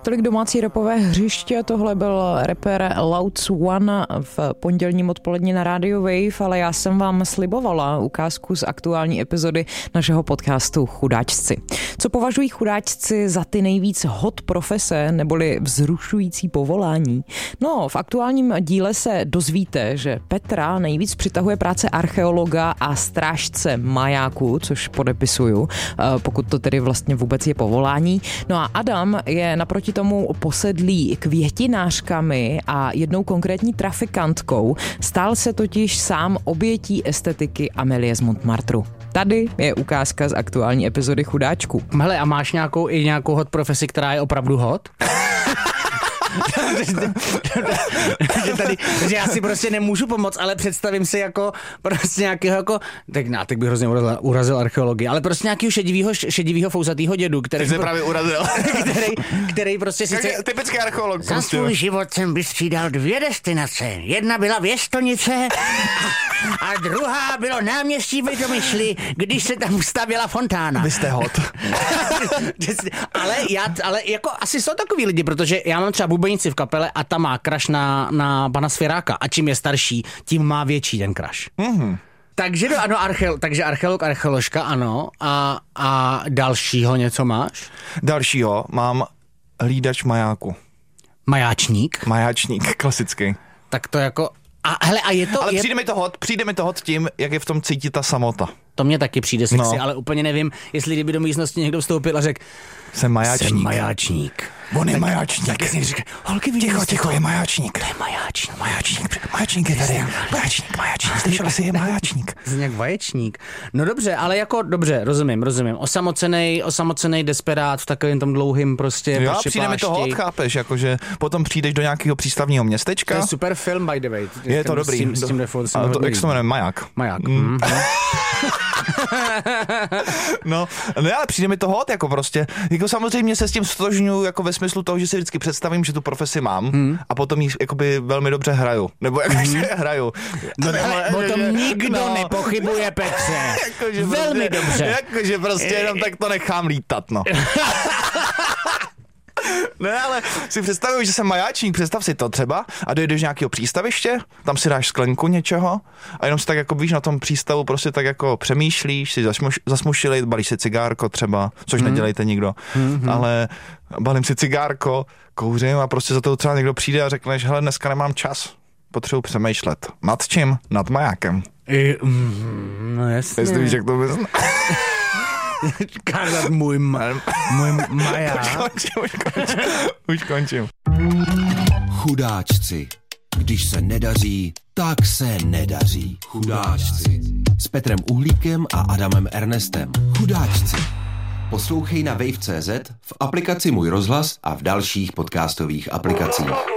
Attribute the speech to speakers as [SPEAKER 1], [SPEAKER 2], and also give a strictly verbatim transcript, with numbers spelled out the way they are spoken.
[SPEAKER 1] tolik domácí rapové hřiště, tohle byl rapper Louds One v pondělním odpolední na Radio Wave, ale já jsem vám slibovala ukázku z aktuální epizody našeho podcastu Chudáčci. Co považují chudáčci za ty nejvíc hot profese neboli vzrušující povolání? No, v aktuálním díle se dozvíte, že Petra nejvíc přitahuje práce archeologa a strážce majáku, což podepisuju, pokud to tedy vlastně vůbec je povolání. No a Adam je naproti tomu posedlý květinářkami a jednou konkrétní trafikantkou. Stál se totiž sám obětí estetiky Amélie z Montmartru. Tady je ukázka z aktuální epizody Chudáčku.
[SPEAKER 2] Hele, a máš nějakou i nějakou hot profesi, která je opravdu hot? že, tady, že já si prostě nemůžu pomoct, ale představím si jako prostě nějakého jako, tak no, tak bych hrozně urazil, urazil archeologii, ale prostě nějakého šedivýho, šedivýho fousatýho dědu, který
[SPEAKER 3] se právě urazil.
[SPEAKER 2] který, který prostě sice...
[SPEAKER 3] Typický archeolog.
[SPEAKER 4] Za svůj život jsem vystřídal dvě destinace. Jedna byla Věstonice a druhá bylo náměstí Vědomyšli, když se tam stavěla fontána.
[SPEAKER 3] Vy jste hot.
[SPEAKER 2] ale, já, ale jako asi jsou takový lidi, protože já mám třeba bubenici v kapele a ta má crush na, na pana Svěráka a čím je starší, tím má větší ten crush. Mm-hmm. Takže no, ano, archeolog, takže archeolog, archeoložka, ano. A, a dalšího něco máš?
[SPEAKER 3] Dalšího mám hlídač majáku.
[SPEAKER 2] Majáčník?
[SPEAKER 3] Majáčník, klasický.
[SPEAKER 2] Tak to jako... A, hele, a je to...
[SPEAKER 3] Ale
[SPEAKER 2] je...
[SPEAKER 3] přijde mi to hot, přijde mi to hot tím, jak je v tom cítit ta samota.
[SPEAKER 2] To mě taky přijde sexy,
[SPEAKER 3] no.
[SPEAKER 2] Ale úplně nevím, jestli kdyby do místnosti někdo vstoupil a řekl
[SPEAKER 3] Jsem majáčník.
[SPEAKER 2] Jsem majáčník.
[SPEAKER 3] On je
[SPEAKER 2] tak,
[SPEAKER 3] majáčník.
[SPEAKER 2] Tak si říká, holky, vidíš,
[SPEAKER 3] ticho, ticho, je majáčník.
[SPEAKER 2] To je majáčník.
[SPEAKER 3] Majáčník, majáčník je tady. Majáčník, majáčník. Slyšel jsi, je majáčník.
[SPEAKER 2] Jsi nějak vaječník. No dobře, ale jako, dobře, rozumím, rozumím. Osamocenej, osamocenej desperát v takovém tom dlouhým prostě
[SPEAKER 3] jo, přijde mi to hot, chápeš, jakože potom přijdeš do nějakého přístavního městečka.
[SPEAKER 2] To je super film, by the way.
[SPEAKER 3] Je to dobrý.
[SPEAKER 2] S tím, s tím default,
[SPEAKER 3] a to, jak se to jmenuje, Maják.
[SPEAKER 2] Maják. Mm.
[SPEAKER 3] no, no, ale přijde mi to hot, jako prostě, jako samozřejmě se s tím stožňuji, jako ve smyslu toho, že si vždycky představím, že tu profesi mám hmm. a potom ji jakoby velmi dobře hraju, nebo jakože hmm. hraju.
[SPEAKER 2] No, ale o tom nikdo no. nepochybuje, Petře.
[SPEAKER 3] Jakože
[SPEAKER 2] velmi
[SPEAKER 3] prostě,
[SPEAKER 2] dobře.
[SPEAKER 3] Jakože prostě jenom tak to nechám lítat, no. Ne, ale si představuji, že jsem majáčník, představ si to třeba a dojdeš nějakého přístaviště, tam si dáš sklenku něčeho a jenom si tak jako víš na tom přístavu prostě tak jako přemýšlíš, si zasmuš, zasmušili, balíš si cigárko třeba, což hmm. nedělejte nikdo, hmm. ale balím si cigárko, kouřím a prostě za to třeba někdo přijde a řekneš, hele, dneska nemám čas, potřebuji přemýšlet. Nad čím? Nad majákem.
[SPEAKER 2] I, mm, no jasně.
[SPEAKER 3] Jestli víš, jak to bys...
[SPEAKER 2] Kázat můj, ma- můj maják.
[SPEAKER 3] Už končím, už končím. Už končím.
[SPEAKER 5] Chudáčci. Když se nedaří, tak se nedaří. Chudáčci. S Petrem Uhlíkem a Adamem Ernestem. Chudáčci. Poslouchej na wave tečka cé zet, v aplikaci Můj rozhlas a v dalších podcastových aplikacích.